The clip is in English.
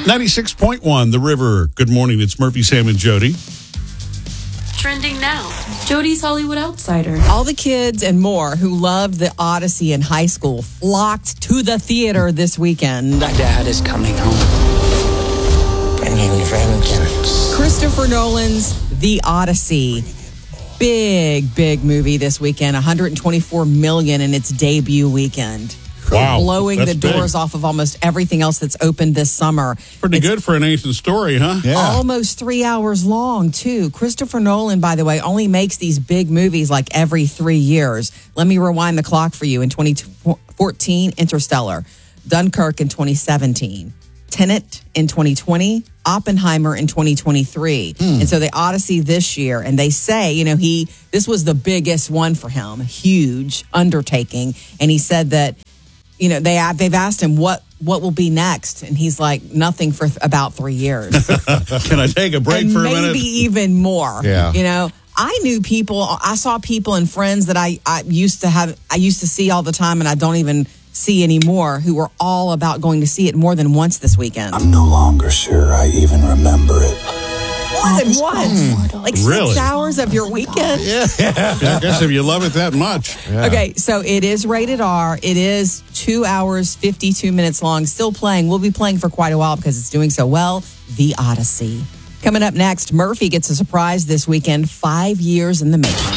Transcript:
96.1, The River. Good morning. It's Murphy, Sam, and Jody. Trending now. Jody's Hollywood Outsider. All the kids and more who loved the Odyssey in high school flocked to the theater this weekend. My dad is coming home. Bringing vengeance. Christopher Nolan's The Odyssey. Big movie this weekend. $124 million in its debut weekend. Wow. Blowing That's the doors big. off of almost everything else that's opened this summer. Pretty good for an ancient story, huh? Yeah. Almost 3 hours long, too. Christopher Nolan, by the way, only makes these big movies like every 3 years. Let me rewind the clock for you. In 2014, Interstellar. Dunkirk in 2017. Tenet in 2020. Oppenheimer in 2023. And so the Odyssey this year. And they say, this was the biggest one for him. Huge undertaking. And he said that, they've asked him what will be next, and he's like, nothing for about 3 years. Can I take a break and for a maybe minute? even more. Yeah. I knew people. I saw people and friends that I used to see all the time, and I don't even see anymore, who were all about going to see it more than once this weekend. I'm no longer sure I even remember it. More than once, like Really? 6 hours of your weekend. Yeah, I guess if you love it that much. Yeah. Okay, so it is rated R. It is 2 hours, 52 minutes long. Still playing. We'll be playing for quite a while because it's doing so well. The Odyssey. Coming up next, Murphy gets a surprise this weekend, 5 years in the making.